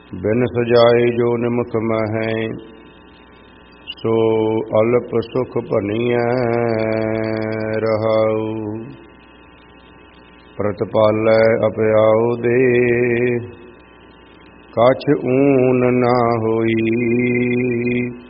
बिन सजाए जो निमख महै, सो अल्प सुख भनिया रहाऊ। प्रतिपालै अपयाओ दे, कछ ऊन ना होई।